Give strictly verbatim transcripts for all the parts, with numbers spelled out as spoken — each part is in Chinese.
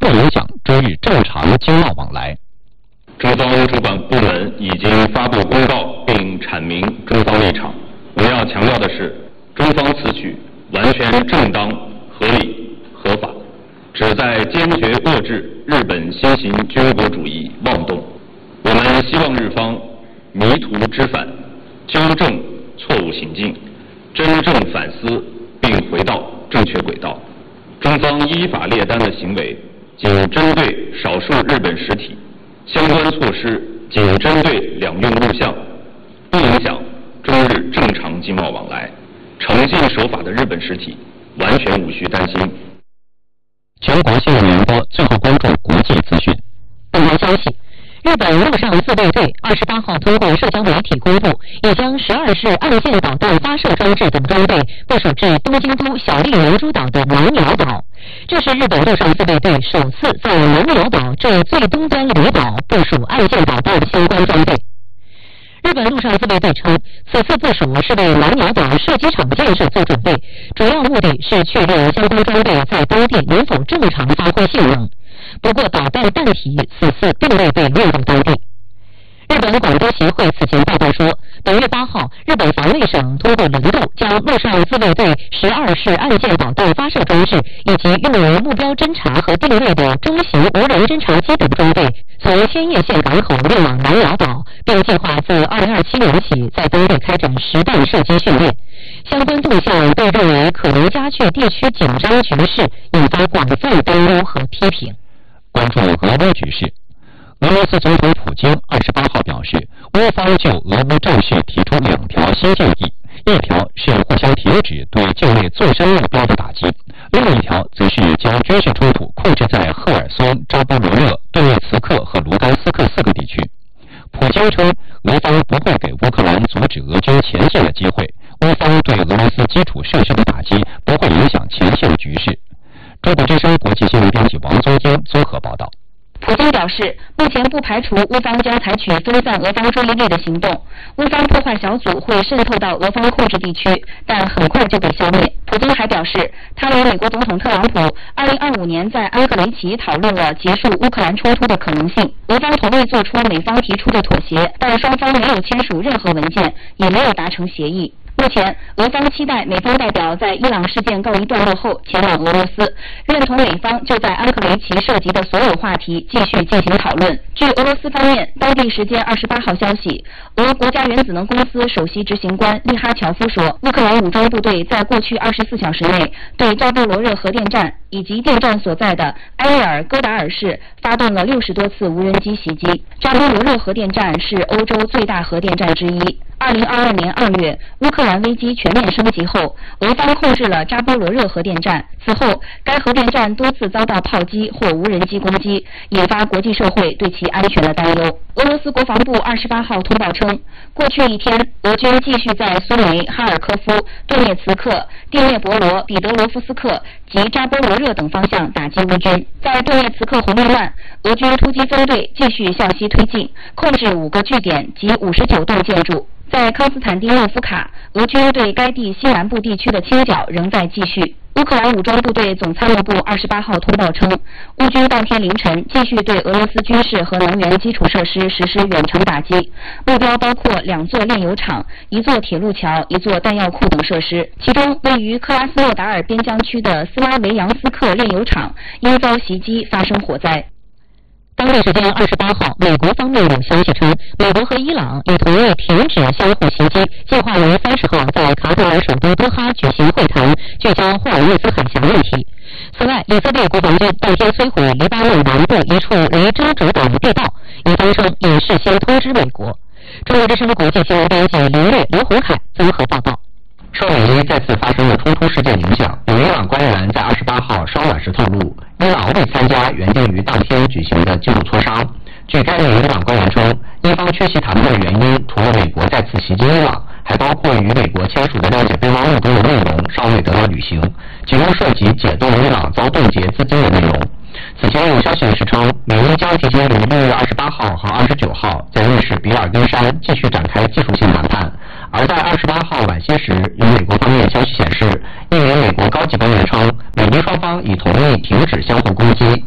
不影响中日正常经贸往来。 中方主管部门已经发布公告并阐明中方立场。我们要强调的是，中方此举完全正当、合理、合法，旨在坚决遏制日本新型军国主义妄动。我们希望日方迷途知返，纠正错误行径，真正反思并回到正确轨道。中方依法列单的行为仅针对少数日本实体，相关措施仅针对两用物项，不影响中日正常经贸往来。诚信守法的日本实体完全无需担心。 全国新闻联播最后关注国际资讯。本台消息，日本陆上自卫队二十八号通过社交媒体公布，已将十二式岸线导弹发射装置等装备部署至东京都小笠原诸岛的南鸟岛。这是日本陆上自卫队首次在南鸟岛这最东端离岛部署岸线导弹相关装备。日本陆上自卫队称，此次部署是为南鸟岛射击场建设做准备，主要目的是确认相关装备在当地能否正常发挥性能。不过，导弹弹体此次并未被运入当地。日本广东协会此前报道说，本月八号，日本防卫省通过轮渡将陆上自卫队十二式岸线导弹发射装置以及用于目标侦察和定位的中型无人侦察机等装备，从千叶县港口运往南鸟岛，并计划自二零二七年起在当地开展实弹射击训练。相关动向被认为可能加剧地区紧张局势，引发广泛担忧和批评。 关注俄乌局势。俄罗斯总统普京二十八号表示，乌方就俄乌战事提出两条新建议，一条是互相停止对境内自身目标的打击，另一条则是将军事冲突控制在赫尔松、扎波罗热、顿涅茨克和卢甘斯克四个地区。普京称，俄方不会给乌克兰阻止俄军前线的机会，乌方对俄罗斯基础设施的打击不会影响前线的局势。中国之声国际新闻编辑王宗英综合报道。 普京表示，目前不排除乌方将采取分散俄方注意力的行动，乌方破坏小组会渗透到俄方控制地区，但很快就被消灭。普京还表示，他与美国总统特朗普二零二五年在安格雷奇讨论了结束乌克兰冲突的可能性，俄方同意做出美方提出的妥协，但双方没有签署任何文件，也没有达成协议。目前，俄方期待美方代表在伊朗事件告一段落后前往俄罗斯，认同美方就在安克雷奇涉及的所有话题继续进行讨论。据俄罗斯方面当地时间二十八号消息，俄国家原子能公司首席执行官利哈乔夫说，乌克兰武装部队在过去二十四小时内对扎波罗热核电站以及电站所在的埃列尔戈达尔市发动了六十多次无人机袭击。扎波罗热核电站是欧洲最大核电站之一。二零二二年二月，乌克兰危机全面升级后，俄方控制了扎波罗热核电站。此后，该核电站多次遭到炮击或无人机攻击，引发国际社会对其安全的担忧。俄罗斯国防部二十八号通报称，过去一天，俄军继续在苏梅、哈尔科夫、顿涅茨克、第聂伯罗、彼得罗夫斯克及扎波罗热等方向打击乌军。在顿涅茨克红面湾，俄军突击分队继续向西推进，控制五个据点及五十九栋建筑。在康斯坦丁诺夫卡，俄军对该地西南部地区的清剿仍在继续。乌克兰武装部队总参谋部二十八号通报称，乌军当天凌晨继续对俄罗斯军事和能源基础设施实施远程打击，目标包括两座炼油厂、一座铁路桥、一座弹药库等设施。其中，位于克拉斯诺达尔边疆区的斯拉维扬斯克炼油厂因遭袭击发生火灾。当地时间二十八号，美国方面有消息称，美国和伊朗已同意停止相互袭击，计划于三十号在卡塔尔首都多哈举行会谈，聚焦霍尔木兹海峡问题。此外，以色列国防军当天摧毁黎巴嫩南部一处离真主党地道，以方称已事先通知美国。中国之声国际新闻编辑林略、刘洪凯综合报道。 受美伊再次发生的冲突事件影响，有伊朗官员在二十八号稍晚时透露，伊朗未参加原定于当天举行的进入磋商。据该名伊朗官员称，伊方缺席谈判的原因，除了美国再次袭击伊朗，还包括与美国签署的谅解备忘录中的内容尚未得到履行，其中涉及解冻伊朗遭冻结资金的内容。此前有消息人士称，美伊将提前于六月二十八号和二十九号在瑞士比尔根山继续展开技术性谈判。而在二十八号晚些时，有美国方面消息显示，一名美国高级官员称，美伊双方已同意停止相互攻击，并尽快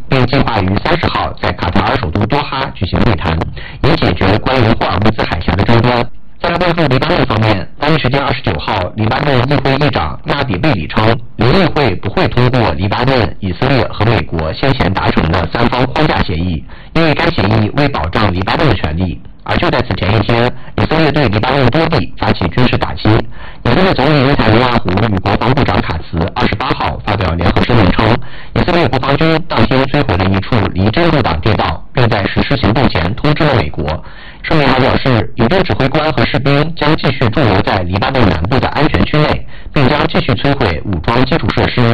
划于三十号在卡塔尔首都多哈举行会谈，以解决关于霍尔木兹海峡的争端。在对付黎巴嫩方面，当地时间二十九号，黎巴嫩议会议长纳比贝里称，联议会不会通过黎巴嫩、以色列和美国先前达成的三方框架协议，因为该协议未保障黎巴嫩的权利。而就在此前一天，以色列对黎巴嫩多地发起军事打击。以色列总理内塔尼亚胡与国防部长卡茨二十八号发表联合声明称，以色列国防军当天摧毁了一处离真路党地道，并在实施行动前通知了美国。声明还表示，以军指挥官和士兵将继续驻留在黎巴嫩南部的安全区内，并将继续摧毁武装基础设施，